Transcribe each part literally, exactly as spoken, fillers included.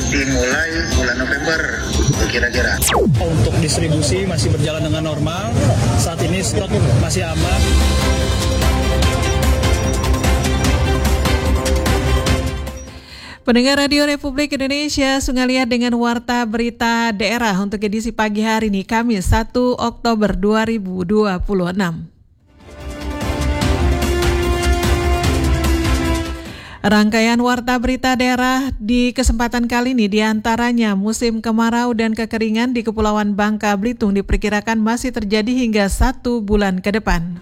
dimulai bulan November kira-kira. Untuk distribusi masih berjalan dengan normal. Saat ini stok masih aman. Pendengar Radio Republik Indonesia, Sungalia dengan Warta Berita Daerah untuk edisi pagi hari ini, Kamis satu Oktober dua ribu dua puluh enam. Rangkaian Warta Berita Daerah di kesempatan kali ini diantaranya musim kemarau dan kekeringan di Kepulauan Bangka Belitung diperkirakan masih terjadi hingga satu bulan ke depan.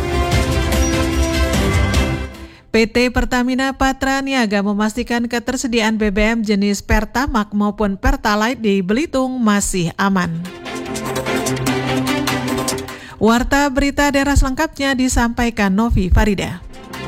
P T Pertamina Patraniaga memastikan ketersediaan B B M jenis Pertamax maupun Pertalite di Belitung masih aman. Warta Berita Daerah selengkapnya disampaikan Novi Farida.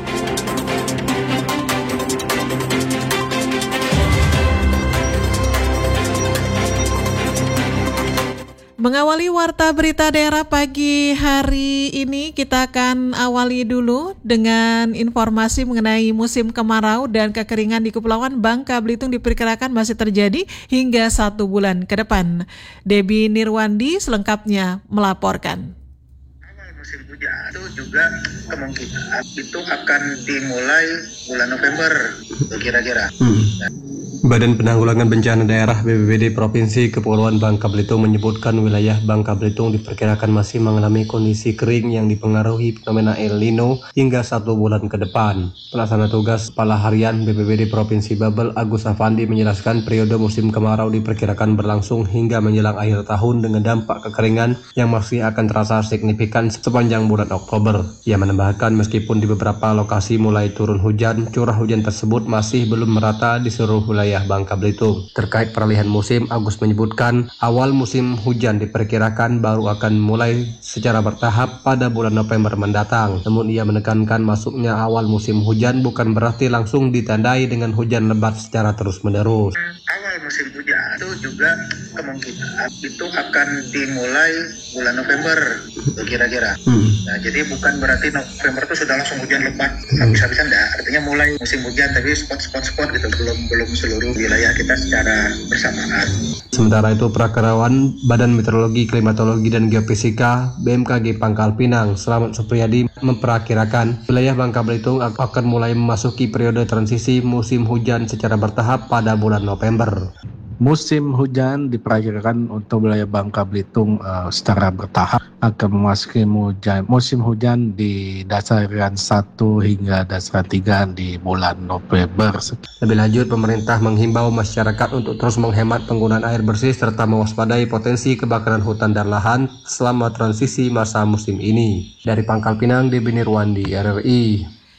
Mengawali Warta Berita Daerah pagi hari ini, kita akan awali dulu dengan informasi mengenai musim kemarau dan kekeringan di Kepulauan Bangka Belitung diperkirakan masih terjadi hingga satu bulan ke depan. Debbie Nirwandi selengkapnya melaporkan. Awal musim hujan itu juga kemungkinan itu akan dimulai bulan November kira-kira. Hmm. Badan Penanggulangan Bencana Daerah B P B D Provinsi Kepulauan Bangka Belitung menyebutkan wilayah Bangka Belitung diperkirakan masih mengalami kondisi kering yang dipengaruhi fenomena El Nino hingga satu bulan ke depan. Pelaksana tugas Kepala Harian B P B D Provinsi Babel Agus Afandi menjelaskan periode musim kemarau diperkirakan berlangsung hingga menjelang akhir tahun dengan dampak kekeringan yang masih akan terasa signifikan sepanjang bulan Oktober. Ia menambahkan meskipun di beberapa lokasi mulai turun hujan, curah hujan tersebut masih belum merata di seluruh wilayah Bangka Belitung. Terkait peralihan musim, Agus menyebutkan awal musim hujan diperkirakan baru akan mulai secara bertahap pada bulan November mendatang. Namun ia menekankan masuknya awal musim hujan bukan berarti langsung ditandai dengan hujan lebat secara terus-menerus. Awal musim hujan itu juga kemungkinan itu akan dimulai bulan November kira-kira. Hmm. Nah, jadi bukan berarti November itu sudah langsung hujan lebat habis-habisan, enggak. Artinya mulai musim hujan tapi spot-spot-spot gitu, belum belum seluruh wilayah kita secara bersamaan. Sementara itu, Prakirawan Badan Meteorologi, Klimatologi dan Geofisika B M K G Pangkal Pinang, Slamet Supriyadi memperakirakan wilayah Bangka Belitung akan mulai memasuki periode transisi musim hujan secara bertahap pada bulan November. Musim hujan diperkirakan untuk wilayah Bangka Belitung uh, secara bertahap akan memasuki hujan, musim hujan di dasaran satu hingga dasaran tiga di bulan November. Lebih lanjut, pemerintah menghimbau masyarakat untuk terus menghemat penggunaan air bersih serta mewaspadai potensi kebakaran hutan dan lahan selama transisi masa musim ini. Dari Pangkal Pinang, Debbie Nirwandi, R R I.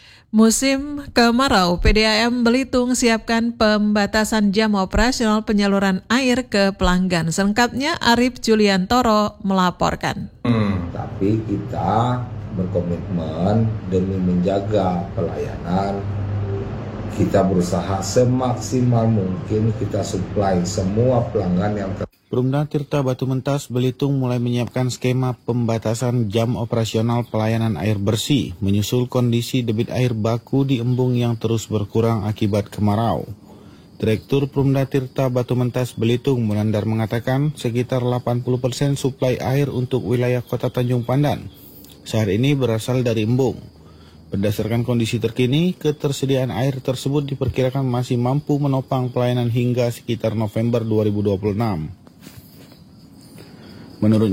Musim kemarau, P D A M Belitung siapkan pembatasan jam operasional penyaluran air ke pelanggan. Selengkapnya Arif Juliantoro melaporkan. Hmm, tapi kita berkomitmen demi menjaga pelayanan. Kita berusaha semaksimal mungkin kita supply semua pelanggan yang ter- Perumda Tirta Batu Mentas Belitung mulai menyiapkan skema pembatasan jam operasional pelayanan air bersih, menyusul kondisi debit air baku di embung yang terus berkurang akibat kemarau. Direktur Perumda Tirta Batu Mentas Belitung Munandar mengatakan sekitar delapan puluh persen suplai air untuk wilayah Kota Tanjung Pandan saat ini berasal dari embung. Berdasarkan kondisi terkini, ketersediaan air tersebut diperkirakan masih mampu menopang pelayanan hingga sekitar November dua ribu dua puluh enam. Menurut